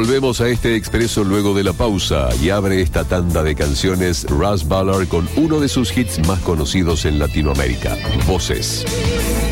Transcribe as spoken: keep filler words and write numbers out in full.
Volvemos a este expreso luego de la pausa y abre esta tanda de canciones Russ Ballard con uno de sus hits más conocidos en Latinoamérica, Voces.